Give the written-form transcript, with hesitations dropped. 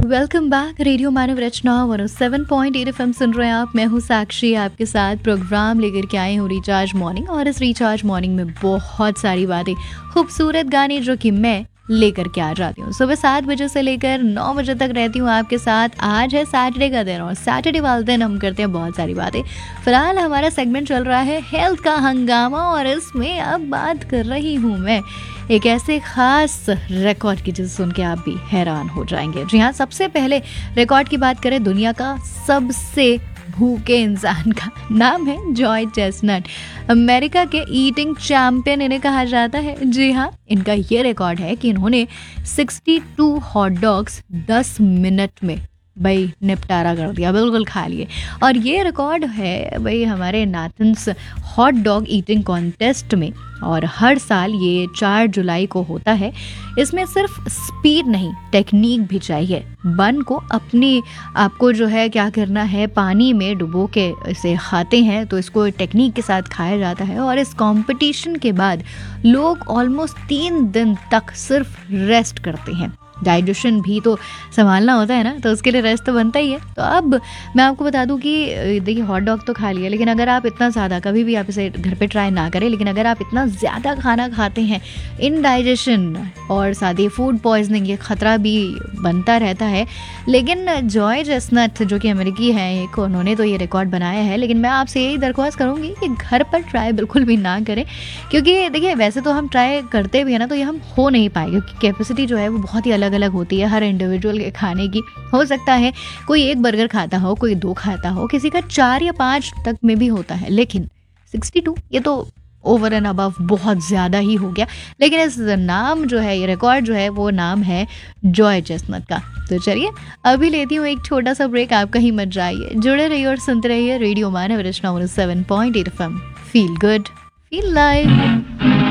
Welcome back. Radio मानव रचना 107.8 FM सुन रहे हैं आप। मैं हूँ साक्षी, आपके साथ प्रोग्राम लेकर के आई हूँ रिचार्ज मॉर्निंग। और इस रिचार्ज मॉर्निंग में बहुत सारी बातें, खूबसूरत गाने जो कि मैं लेकर के आ जाती हूँ। सुबह 7 बजे से लेकर 9 बजे तक रहती हूँ आपके साथ। आज है सैटरडे का दिन और सैटरडे वाले दिन हम करते हैं बहुत सारी बातें। फिलहाल हमारा सेगमेंट चल रहा है हेल्थ का हंगामा और इसमें अब बात कर रही हूँ मैं एक ऐसे खास रिकॉर्ड की जिसे सुन के आप भी हैरान हो जाएंगे। जी हाँ, सबसे पहले रिकॉर्ड की बात करें दुनिया का सबसे भूखे इंसान का। नाम है जॉय चेस्टनट। अमेरिका के ईटिंग चैंपियन इन्हें कहा जाता है। जी हाँ, इनका ये रिकॉर्ड है कि इन्होंने 62 हॉट डॉग्स 10 मिनट में भाई निपटारा कर दिया, बिल्कुल खा लिए। और ये रिकॉर्ड है भाई हमारे Nathans hot dog eating contest में और हर साल ये 4 जुलाई को होता है। इसमें सिर्फ स्पीड नहीं, टेक्निक भी चाहिए। बन को अपने आपको जो है क्या करना है, पानी में डुबो के इसे खाते हैं तो इसको टेक्निक के साथ खाया जाता है। और इस कंपटीशन के बाद लोग ऑलमोस्ट 3 दिन तक सिर्फ रेस्ट करते हैं। डाइजेशन भी तो संभालना होता है ना, तो उसके लिए रेस्ट तो बनता ही है। तो अब मैं आपको बता दूं कि देखिए हॉट डॉग तो खा लिया, लेकिन अगर आप इतना ज़्यादा, कभी भी आप इसे घर पे ट्राई ना करें, लेकिन अगर आप इतना ज़्यादा खाना खाते हैं, इनडाइजेशन और साथ ही फूड पॉइजनिंग ये खतरा भी बनता रहता है। लेकिन जॉय चेस्टनट जो कि अमेरिकी हैं एक, उन्होंने तो ये रिकॉर्ड बनाया है। लेकिन मैं आपसे यही दरख्वास्त करूँगी कि घर पर ट्राई बिल्कुल भी ना करें, क्योंकि देखिए वैसे तो हम ट्राई करते भी हैं ना, तो ये हम हो नहीं पाए क्योंकि कैपेसिटी जो है वो बहुत ही अलग अलग होती है हर इंडिविजुअल के खाने की। हो सकता है कोई 1 बर्गर खाता हो, कोई 2 खाता हो, किसी का 4 या 5 तक में भी होता है। लेकिन 62 ये तो ओवर एंड अबव बहुत ज़्यादा ही हो गया। लेकिन इस नाम जो है, ये रिकॉर्ड जो है वो नाम है जॉय चेस्टनट का। तो चलिए अभी लेती हूँ एक छोटा सा ब्रेक। आप कहीं मत जाइए, जुड़े रहिए और सुनते रहिए रेडियो मानव रचना 107.8 FM। Feel good, feel live.